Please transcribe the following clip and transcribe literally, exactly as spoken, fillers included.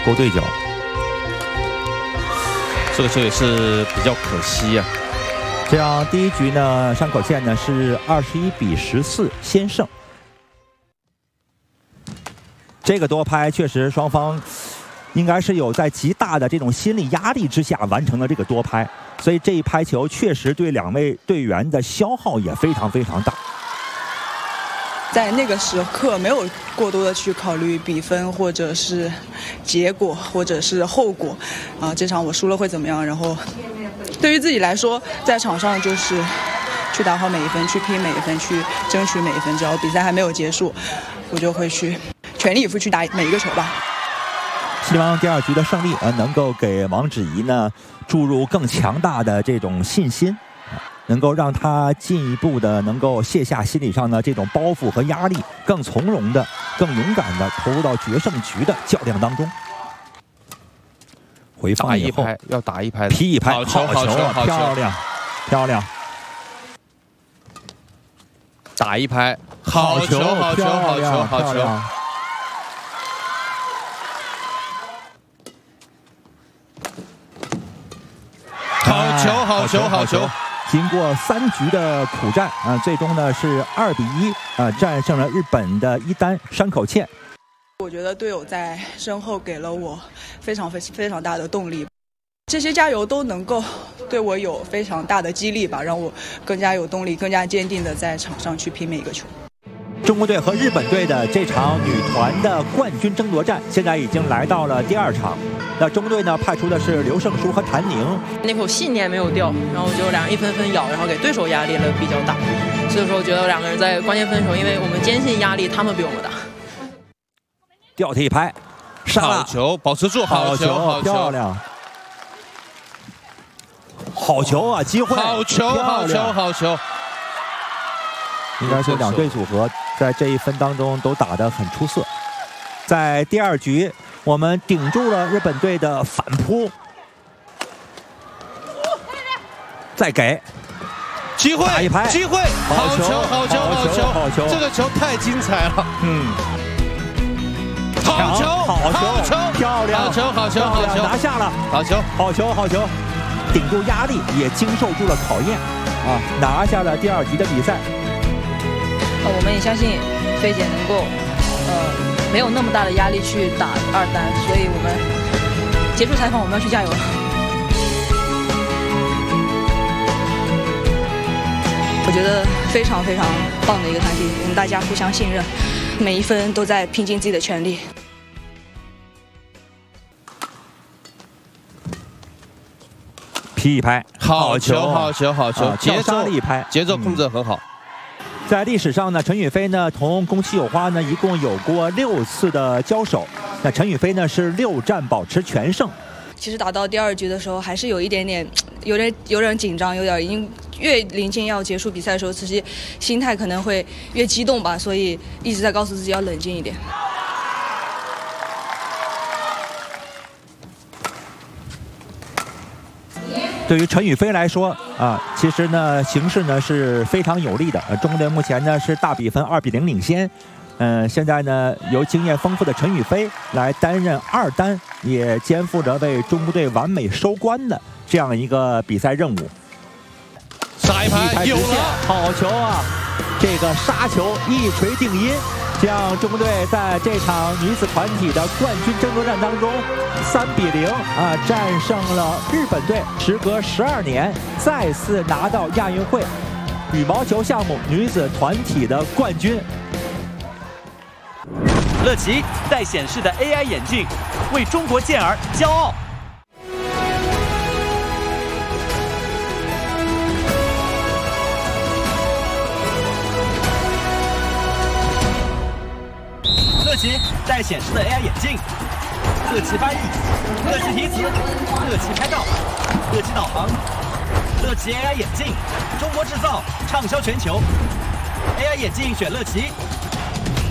勾对角。 这个球也是比较可惜呀、啊。 这样第一局呢，山口茜呢是二十一比十四先胜。这个多拍确实双方应该是有在极大的这种心理压力之下完成了这个多拍，所以这一拍球确实对两位队员的消耗也非常非常大。 在那个时刻没有过多的去考虑比分或者是结果或者是后果啊，这场我输了会怎么样？然后对于自己来说，在场上就是去打好每一分，去拼每一分，去争取每一分。只要比赛还没有结束，我就会去全力以赴去打每一个球吧。 希望第二局的胜利呃能够给王芷怡呢注入更强大的这种信心。能够让他进一步的能够卸下心理上的这种包袱和压力，更从容的、更勇敢的投入到决胜局的较量当中。回放以后要打一拍， 劈一拍， 好球，好球，好球， 漂亮，漂亮， 打一拍，好球，好球，好球，好球。好球，好球，好球。 经过三局的苦战啊，最终呢是二比一啊战胜了日本的一单山口茜。 我觉得队友在身后给了我非常非非常大的动力，这些加油都能够对我有非常大的激励吧，让我更加有动力、更加坚定的在场上去拼每一个球。 中国队和日本队的这场女团的冠军争夺战，现在已经来到了第二场。那中国队呢，派出的是刘胜书和谭宁。 那口信念没有掉，然后就两人一分分咬，然后给对手压力了比较大。所以说，我觉得两个人在关键分手，因为我们坚信压力他们比我们大。 吊踢一拍，上好球，保持住，好球，好球， 漂亮。好球啊，机会， 好球，好球，好球。 应该说两队组合在这一分当中都打得很出色。在第二局，我们顶住了日本队的反扑，再给机会， 打一拍， 机会，好球，好球，好球，好球，这个球太精彩了， 嗯， 好球， 好球，漂亮， 好球，好球，好球， 拿下了， 好球， 好球，好球，顶住压力，也经受住了考验，啊，拿下了第二局的比赛。 我们也相信菲姐能够，呃，没有那么大的压力去打二单，所以我们结束采访，我们要去加油了。 我觉得非常非常棒的一个团体，我们大家互相信任，每一分都在拼尽自己的全力。 劈一拍， 好球，好球，好球， 节奏力拍， 节奏控制得很好。 在历史上呢，陈雨菲呢同宫崎友花呢一共有过六次的交手，那陈雨菲呢是六战保持全胜。 其实打到第二局的时候，还是有一点点，有点有点紧张，有点已经越临近要结束比赛的时候，自己心态可能会越激动吧，所以一直在告诉自己要冷静一点。 对于陈雨菲来说啊，其实呢形势呢是非常有利的。呃，中国队目前呢是大比分二比零领先。嗯、呃，现在呢由经验丰富的陈雨菲来担任二单，也肩负着为中国队完美收官的这样一个比赛任务。 杀一拍，有了， 好球啊！这个杀球一锤定音。将中国队在这场女子团体的冠军争夺战当中，三比零啊战胜了日本队，时隔十二年再次拿到亚运会羽毛球项目女子团体的冠军。 乐奇带显示的 A I 眼镜，为中国健儿骄傲。乐奇带显示的 A I 眼镜，乐奇翻译，乐奇提词，乐奇拍照，乐奇导航，乐奇 A I 眼镜，中国制造，畅销全球。A I 眼镜选乐奇，